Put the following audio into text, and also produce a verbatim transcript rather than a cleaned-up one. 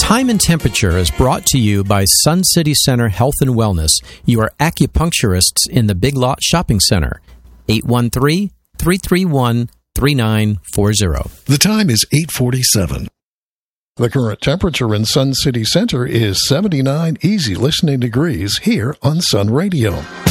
Time and Temperature is brought to you by Sun City Center Health and Wellness, your acupuncturists in the Big Lot Shopping Center. eight one three, three three one, three nine four zero. The time is eight forty-seven. The current temperature in Sun City Center is seventy-nine easy listening degrees here on Sun Radio.